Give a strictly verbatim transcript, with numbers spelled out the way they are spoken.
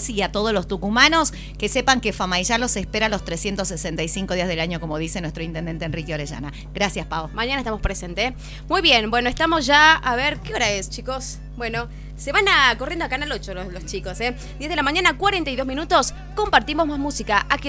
país y a todos los tucumanos que sepan que Famaillá los espera los trescientos sesenta y cinco días del año, como dice nuestro intendente Enrique Orellana. Gracias, Pau. Mañana estamos presentes. Muy bien, bueno, estamos ya, a ver, ¿qué hora es, chicos? Bueno, se van a corriendo a Canal ocho los, los chicos, ¿eh? diez de la mañana, cuarenta y dos minutos, compartimos más música aquí.